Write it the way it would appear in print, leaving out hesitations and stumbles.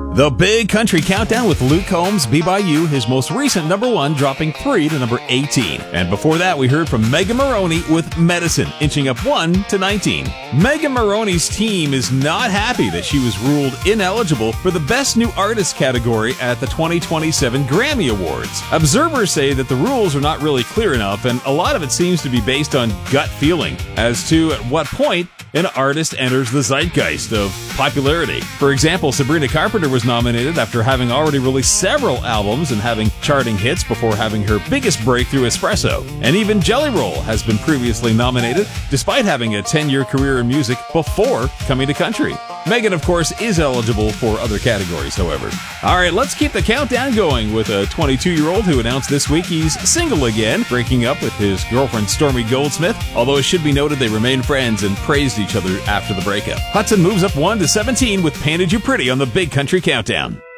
The Big Country Countdown with Luke Combs, Be By You, his most recent number 1, dropping 3 to number 18. And before that, we heard from Megan Moroney with Medicine, inching up 1 to 19. Megan Moroney's team is not happy that she was ruled ineligible for the Best New Artist category at the 2027 Grammy Awards. Observers say that the rules are not really clear enough, and a lot of it seems to be based on gut feeling as to at what point an artist enters the zeitgeist of popularity. For example, Sabrina Carpenter was nominated after having already released several albums and having charting hits before having her biggest breakthrough, Espresso. And even Jelly Roll has been previously nominated, despite having a 10-year career in music before coming to country. Megan, of course, is eligible for other categories, however. All right, let's keep the countdown going with a 22-year-old who announced this week he's single again, breaking up with his girlfriend Stormy Goldsmith, although it should be noted they remain friends and praised each other after the breakup. Hudson moves up 1 to 17 with Painted You Pretty on the Big Country Countdown.